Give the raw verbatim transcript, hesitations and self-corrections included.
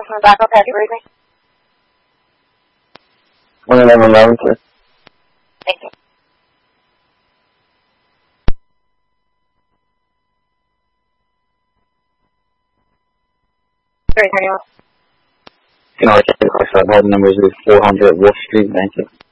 from the backup packet, read me. one eleven eleven, sir. Thank you. Three thirty-one. You know, I can't request that. That number is four hundred Wolf Street. Thank you.